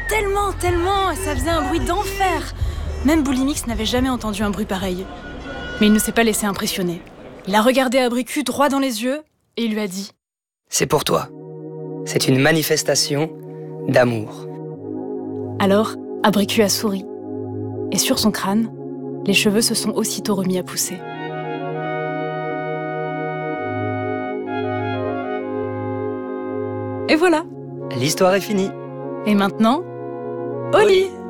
tellement, ça faisait un bruit d'enfer. Même Boulimix n'avait jamais entendu un bruit pareil. Mais il ne s'est pas laissé impressionner. Il a regardé Abricu droit dans les yeux et il lui a dit « C'est pour toi. C'est une manifestation d'amour. » Alors, Abricu a souri. Et sur son crâne, les cheveux se sont aussitôt remis à pousser. Et voilà. L'histoire est finie. Et maintenant, au lit.